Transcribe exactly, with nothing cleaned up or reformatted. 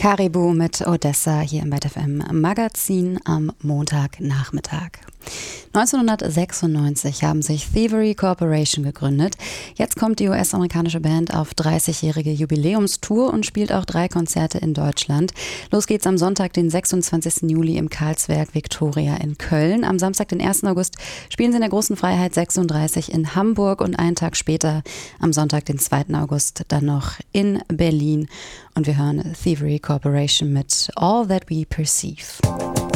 Caribou mit Odessa hier im Beta F M Magazin am Montagnachmittag. neunzehnhundertsechsundneunzig haben sich Thievery Corporation gegründet. Jetzt kommt die U S-amerikanische Band auf dreißigjährige Jubiläumstour und spielt auch drei Konzerte in Deutschland. Los geht's am Sonntag, den sechsundzwanzigsten Juli im Karlswerk Victoria in Köln. Am Samstag, den ersten August, spielen sie in der Großen Freiheit sechsunddreißig in Hamburg und einen Tag später, am Sonntag, den zweiten August, dann noch in Berlin. Und wir hören Thievery Corporation mit All That We Perceive.